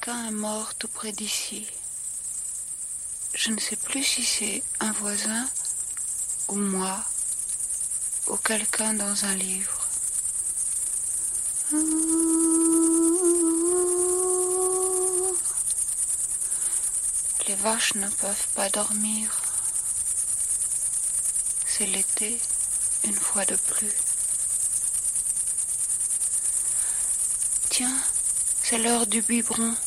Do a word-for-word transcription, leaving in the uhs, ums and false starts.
Quelqu'un est mort tout près d'ici. Je ne sais plus si c'est un voisin ou moi ou quelqu'un dans un livre. Les vaches ne peuvent pas dormir. C'est l'été, une fois de plus. Tiens, c'est l'heure du biberon.